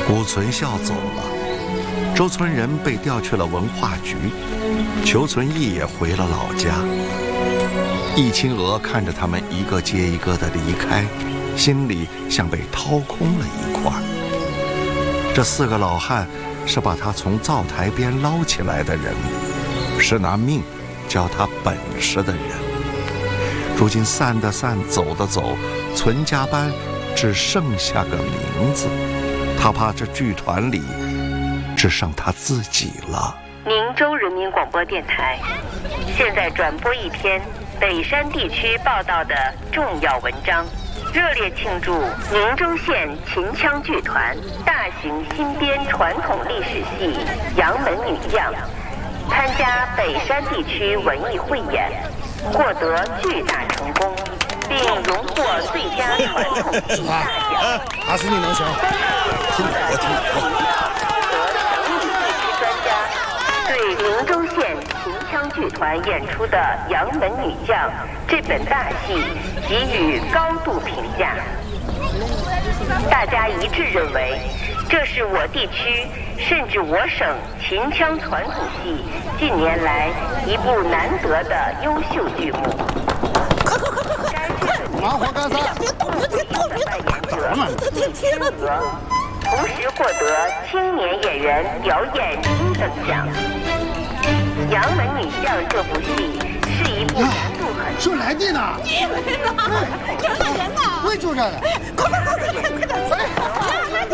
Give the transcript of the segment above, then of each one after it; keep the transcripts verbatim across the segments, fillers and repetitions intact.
谷存孝走了，周村人被调去了文化局，裘存义也回了老家。易清娥看着他们一个接一个的离开，心里像被掏空了一块。这四个老汉是把他从灶台边捞起来的人，是拿命教他本事的人。如今散的散，走的走，存家班只剩下个名字。他怕这剧团里只剩他自己了。 宁州人民广播电台现在转播一篇北山地区报道的重要文章，热烈庆祝宁州县秦腔剧团大型新编传统历史戏《杨门女将》参加北山地区文艺汇演，获得巨大成功，并荣获最佳传统戏大奖。 阿斯你能行？听我听我。 对宁州县秦腔剧团演出的《杨门女将》这本大戏给予高度评价，大家一致认为，这是我地区甚至我省秦腔传统戏近年来一部难得的优秀剧目。 快快快快快！麻花干啥？别动别动别动！ 易清娥，同时获得青年演员表演金等奖。《杨门女将》这部戏是一部难度很说来的呢？ 你人呢？人呢人呢？ 我也就这了。 快快快快快快点！来来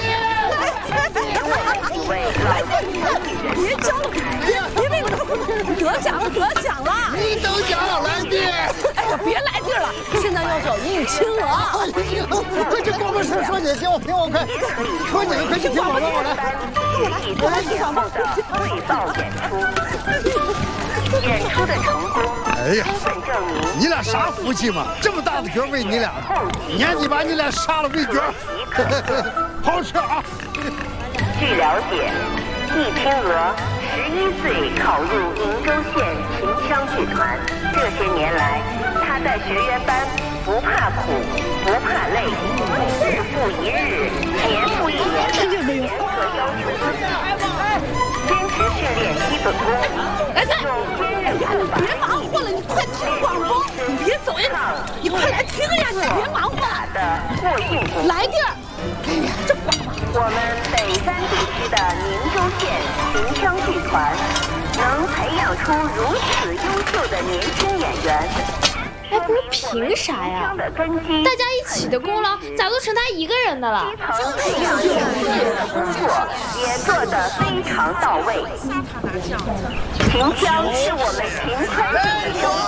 来！别叫了，别别别！得奖了得奖了！ 你得奖了，来弟！ 哎呀，别来劲了！现在要找易清娥。 快去关门说说你，听我听我快，说你们快去听我说我来。 我来演后的汇报演出，演出的成功， 哎呀， 基本证明你俩啥福气嘛？这么大的角为你俩，年底把你俩杀了喂角，好吃啊！ 据了解，易清娥十一岁考入宁州县秦腔剧团，这些年来，她在学员班不怕苦，不怕累，日复一日，年复一年的严格要求自己，坚持训练基本功，用坚韧不拔。 别忙活了，你快听广播！你别走呀，你快来听呀！你别忙活了。 的过硬功， 来地儿！哎呀，这我们北山地区的宁州县秦腔剧团能培养出如此优秀的年轻演员， 哎，不是凭啥呀？大家一起的功劳咋都成他一个人的了？ 基层培养演员的工作也做得非常到位。秦腔是我们秦腔的一首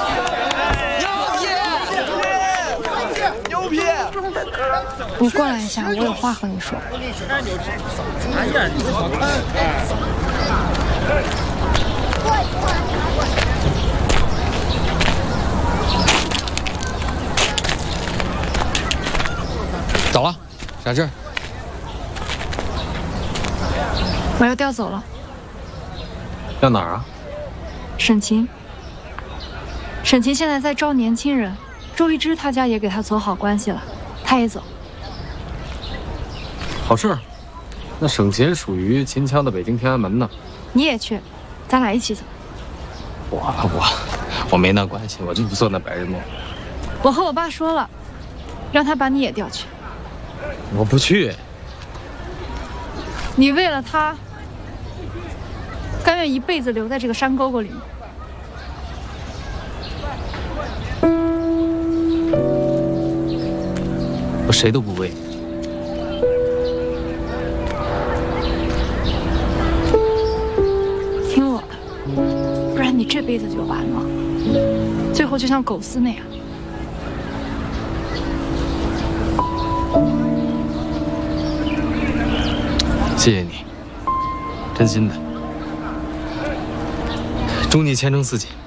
牛批！ 中的歌。 你过来一下，我有话和你说。 走了，啥事儿？ 我要调走了。 要哪儿啊？ 沈琴。沈琴现在在招年轻人，周一之他家也给他走好关系了，他也走。 好事儿。那省琴属于秦腔的北京天安门呢。 你也去，咱俩一起走。 我我我没那关系，我就不做那白日梦。 我和我爸说了，让他把你也调去。 我不去。 你为了他，甘愿一辈子留在这个山沟沟里吗？ 我谁都不为。 听我的，不然你这辈子就完了，最后就像狗丝那样。 谢谢你，真心的。祝你前程似锦。